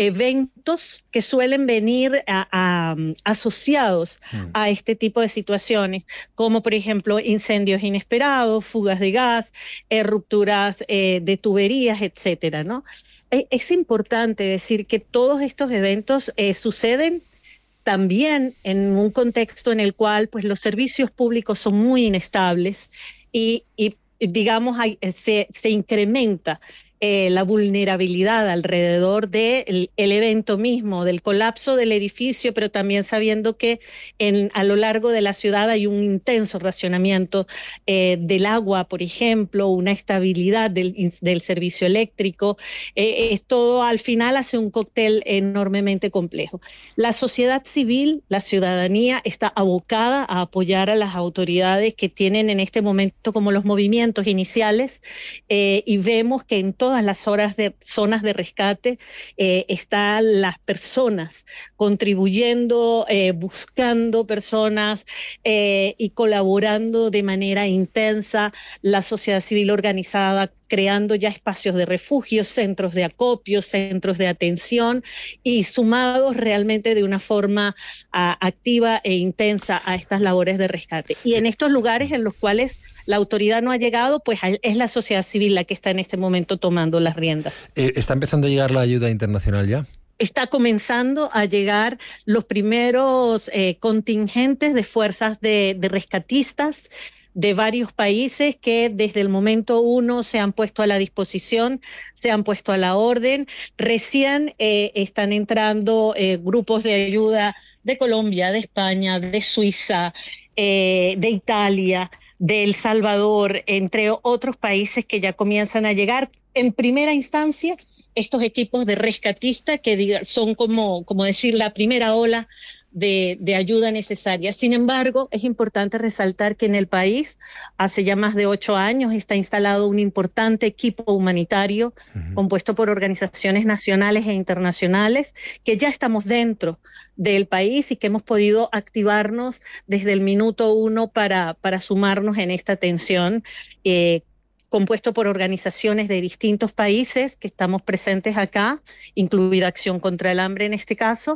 [SPEAKER 21] eventos que suelen venir a, a, asociados mm. a este tipo de situaciones, como por ejemplo incendios inesperados, fugas de gas, eh, rupturas eh, de tuberías, etcétera, ¿no? Es, es importante decir que todos estos eventos eh, suceden también en un contexto en el cual pues, los servicios públicos son muy inestables y, y digamos, hay, se, se incrementa eh, la vulnerabilidad alrededor del el evento mismo, del colapso del edificio, pero también sabiendo que en, a lo largo de la ciudad hay un intenso racionamiento eh, del agua, por ejemplo, una estabilidad del, del servicio eléctrico. Eh, esto al final hace un cóctel enormemente complejo. La sociedad civil, la ciudadanía, está abocada a apoyar a las autoridades que tienen en este momento como los movimientos iniciales eh, y vemos que en todas las horas de, zonas de rescate eh, están las personas contribuyendo, eh, buscando personas eh, y colaborando de manera intensa, la sociedad civil organizada creando ya espacios de refugio, centros de acopio, centros de atención y sumados realmente de una forma uh, activa e intensa a estas labores de rescate. Y en estos lugares en los cuales la autoridad no ha llegado, pues es la sociedad civil la que está en este momento tomando las riendas.
[SPEAKER 1] Eh, ¿Está empezando a llegar la ayuda internacional ya?
[SPEAKER 21] Está comenzando a llegar los primeros eh, contingentes de fuerzas de, de rescatistas de varios países que desde el momento uno se han puesto a la disposición, se han puesto a la orden. Recién eh, están entrando eh, grupos de ayuda de Colombia, de España, de Suiza, eh, de Italia, de El Salvador, entre otros países que ya comienzan a llegar. En primera instancia, estos equipos de rescatistas que diga, son como, como decir la primera ola De, de ayuda necesaria. Sin embargo, es importante resaltar que en el país, hace ya más de ocho años, está instalado un importante equipo humanitario uh-huh. compuesto por organizaciones nacionales e internacionales que ya estamos dentro del país y que hemos podido activarnos desde el minuto uno para, para sumarnos en esta atención, eh, compuesto por organizaciones de distintos países que estamos presentes acá, incluida Acción contra el Hambre en este caso,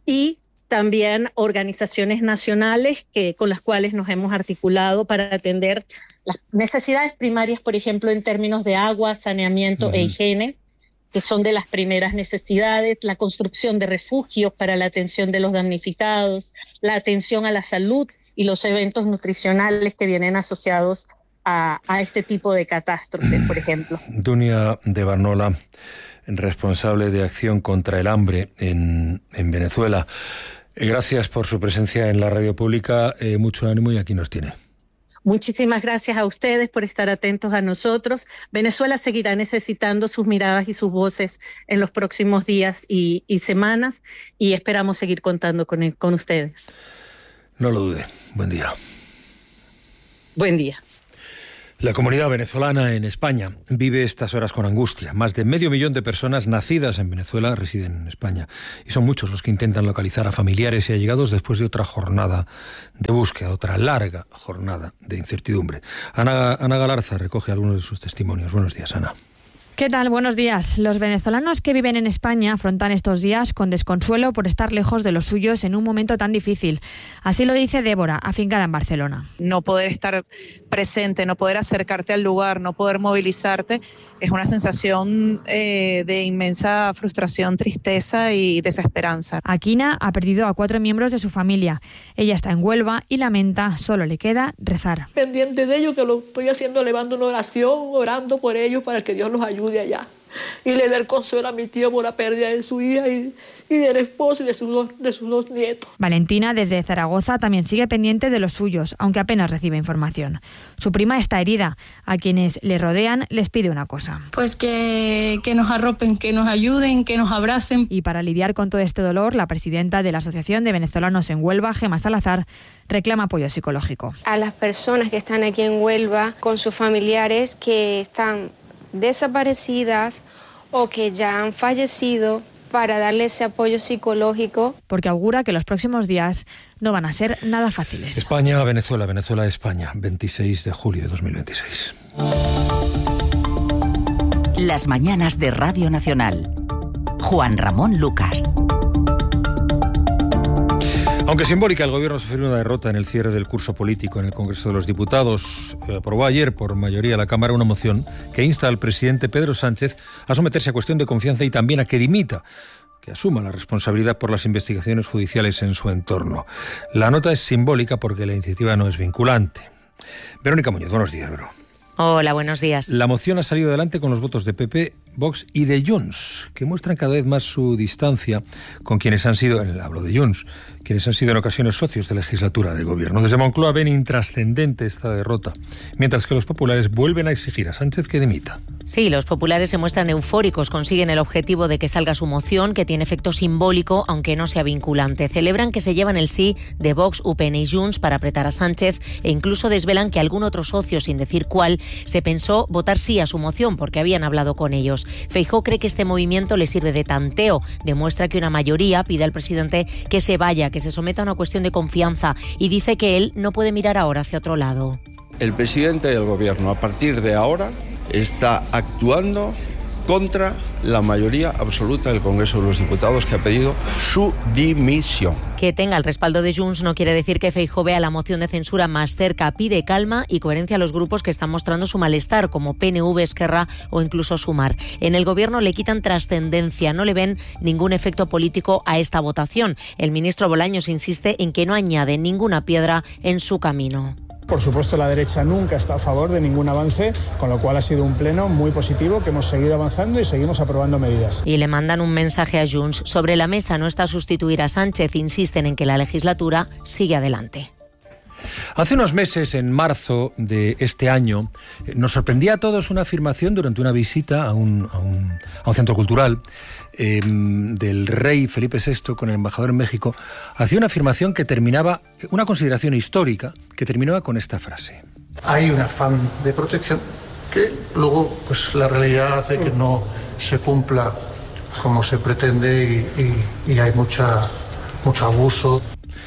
[SPEAKER 21] y también organizaciones nacionales que, con las cuales nos hemos articulado para atender las necesidades primarias, por ejemplo, en términos de agua, saneamiento uh-huh. e higiene, que son de las primeras necesidades, la construcción de refugios para la atención de los damnificados, la atención a la salud y los eventos nutricionales que vienen asociados a, a este tipo de catástrofes, por ejemplo.
[SPEAKER 1] Dunia de Barnola, responsable de Acción contra el Hambre en, en Venezuela. Gracias por su presencia en la radio pública, eh, mucho ánimo y aquí nos tiene.
[SPEAKER 21] Muchísimas gracias a ustedes por estar atentos a nosotros. Venezuela seguirá necesitando sus miradas y sus voces en los próximos días y, y semanas, y esperamos seguir contando con, con ustedes.
[SPEAKER 1] No lo dude. Buen día.
[SPEAKER 21] Buen día.
[SPEAKER 1] La comunidad venezolana en España vive estas horas con angustia. Más de medio millón de personas nacidas en Venezuela residen en España. Y son muchos los que intentan localizar a familiares y allegados después de otra jornada de búsqueda, otra larga jornada de incertidumbre. Ana, Ana Galarza recoge algunos de sus testimonios. Buenos días, Ana.
[SPEAKER 8] ¿Qué tal? Buenos días. Los venezolanos que viven en España afrontan estos días con desconsuelo por estar lejos de los suyos en un momento tan difícil. Así lo dice Débora, afincada en Barcelona.
[SPEAKER 9] No poder estar presente, no poder acercarte al lugar, no poder movilizarte, es una sensación eh, de inmensa frustración, tristeza y desesperanza.
[SPEAKER 8] Aquina ha perdido a cuatro miembros de su familia. Ella está en Huelva y lamenta, solo le queda rezar.
[SPEAKER 22] Pendiente de ellos, que lo estoy haciendo, elevando una oración, orando por ellos para que Dios los ayude de allá y le dé el consuelo a mi tío por la pérdida de su hija y, y del esposo y de sus, dos, de sus dos nietos.
[SPEAKER 8] Valentina, desde Zaragoza, también sigue pendiente de los suyos, aunque apenas recibe información. Su prima está herida. A quienes le rodean les pide una cosa.
[SPEAKER 23] Pues que, que nos arropen, que nos ayuden, que nos abracen.
[SPEAKER 8] Y para lidiar con todo este dolor, la presidenta de la Asociación de Venezolanos en Huelva, Gemma Salazar, reclama apoyo psicológico.
[SPEAKER 24] A las personas que están aquí en Huelva con sus familiares que están desaparecidas o que ya han fallecido, para darle ese apoyo psicológico.
[SPEAKER 8] Porque augura que los próximos días no van a ser nada fáciles.
[SPEAKER 1] España, Venezuela, Venezuela, España, veintiséis de julio de dos mil veintiséis.
[SPEAKER 2] Las mañanas de Radio Nacional. Juan Ramón Lucas.
[SPEAKER 1] Aunque simbólica, el Gobierno sufrió una derrota en el cierre del curso político en el Congreso de los Diputados. Aprobó ayer por mayoría la Cámara una moción que insta al presidente Pedro Sánchez a someterse a cuestión de confianza y también a que dimita, que asuma la responsabilidad por las investigaciones judiciales en su entorno. La nota es simbólica porque la iniciativa no es vinculante. Verónica Muñoz, buenos días, Vero.
[SPEAKER 25] Hola, buenos días.
[SPEAKER 1] La moción ha salido adelante con los votos de P P, Vox y de Junts, que muestran cada vez más su distancia con quienes han sido, hablo de Junts, quienes han sido en ocasiones socios de legislatura del gobierno. Desde Moncloa ven intrascendente esta derrota, mientras que los populares vuelven a exigir a Sánchez que dimita.
[SPEAKER 25] Sí, los populares se muestran eufóricos, consiguen el objetivo de que salga su moción, que tiene efecto simbólico, aunque no sea vinculante. Celebran que se llevan el sí de Vox, U P N y Junts para apretar a Sánchez e incluso desvelan que algún otro socio, sin decir cuál, se pensó votar sí a su moción porque habían hablado con ellos. Feijóo cree que este movimiento le sirve de tanteo, demuestra que una mayoría pide al presidente que se vaya, que se someta a una cuestión de confianza y dice que él no puede mirar ahora hacia otro lado.
[SPEAKER 26] El presidente del gobierno a partir de ahora está actuando contra la mayoría absoluta del Congreso de los Diputados, que ha pedido su dimisión.
[SPEAKER 25] Que tenga el respaldo de Junts no quiere decir que Feijóo vea la moción de censura más cerca. Pide calma y coherencia a los grupos que están mostrando su malestar, como P N V, Esquerra o incluso Sumar. En el gobierno le quitan trascendencia, no le ven ningún efecto político a esta votación. El ministro Bolaños insiste en que no añade ninguna piedra en su camino.
[SPEAKER 27] Por supuesto, la derecha nunca está a favor de ningún avance, con lo cual ha sido un pleno muy positivo, que hemos seguido avanzando y seguimos aprobando medidas.
[SPEAKER 25] Y le mandan un mensaje a Junts. Sobre la mesa no está sustituir a Sánchez, insisten en que la legislatura sigue adelante.
[SPEAKER 1] Hace unos meses, en marzo de este año, nos sorprendía a todos una afirmación durante una visita a un, a un, a un centro cultural eh, del rey Felipe sexto con el embajador en México. Hacía una afirmación que terminaba, una consideración histórica, que terminaba con esta frase.
[SPEAKER 29] Hay un afán de protección que luego pues la realidad hace que no se cumpla como se pretende y, y, y hay mucha, mucho abuso.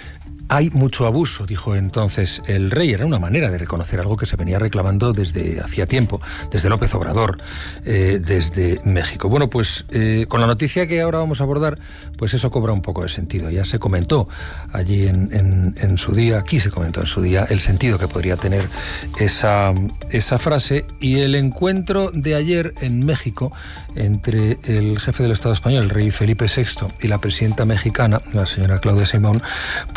[SPEAKER 1] Hay mucho abuso, dijo entonces el rey. Era una manera de reconocer algo que se venía reclamando desde hacía tiempo, desde López Obrador, eh, desde México. Bueno, pues eh, con la noticia que ahora vamos a abordar, pues eso cobra un poco de sentido. Ya se comentó allí en, en, en su día, aquí se comentó en su día, el sentido que podría tener esa, esa frase. Y el encuentro de ayer en México entre el jefe del Estado español, el rey Felipe sexto, y la presidenta mexicana, la señora Claudia Sheinbaum, pues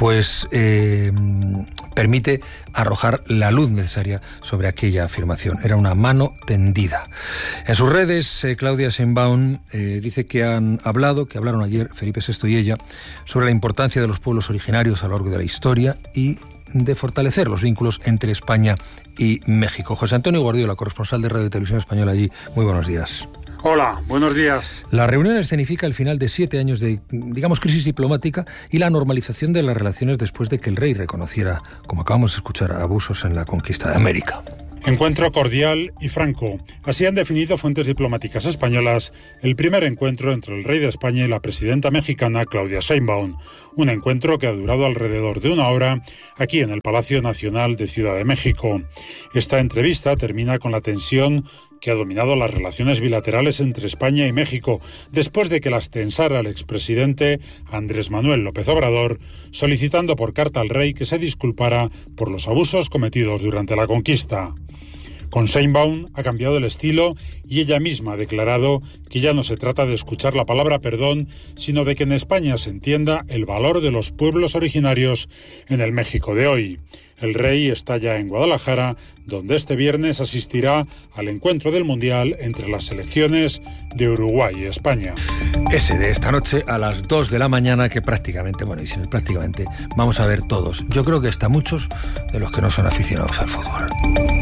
[SPEAKER 1] pues eh, permite arrojar la luz necesaria sobre aquella afirmación. Era una mano tendida. En sus redes, eh, Claudia Sheinbaum eh, dice que han hablado, que hablaron ayer Felipe sexto y ella, sobre la importancia de los pueblos originarios a lo largo de la historia y de fortalecer los vínculos entre España y México. José Antonio Guardiola, corresponsal de Radio y Televisión Española allí. Muy buenos días.
[SPEAKER 5] Hola, buenos días.
[SPEAKER 1] La reunión escenifica el final de siete años de, digamos, crisis diplomática y la normalización de las relaciones después de que el rey reconociera, como acabamos de escuchar, abusos en la conquista de América.
[SPEAKER 5] Encuentro cordial y franco. Así han definido fuentes diplomáticas españolas el primer encuentro entre el rey de España y la presidenta mexicana Claudia Sheinbaum. Un encuentro que ha durado alrededor de una hora aquí en el Palacio Nacional de Ciudad de México. Esta entrevista termina con la tensión que ha dominado las relaciones bilaterales entre España y México, después de que las tensara el expresidente Andrés Manuel López Obrador, solicitando por carta al rey que se disculpara por los abusos cometidos durante la conquista. Con Sheinbaum ha cambiado el estilo y ella misma ha declarado que ya no se trata de escuchar la palabra perdón, sino de que en España se entienda el valor de los pueblos originarios en el México de hoy. El rey está ya en Guadalajara, donde este viernes asistirá al encuentro del Mundial entre las selecciones de Uruguay y España.
[SPEAKER 1] Ese de esta noche a las dos de la mañana, que prácticamente, bueno, y sin el prácticamente, vamos a ver todos. Yo creo que hasta muchos de los que no son aficionados al fútbol.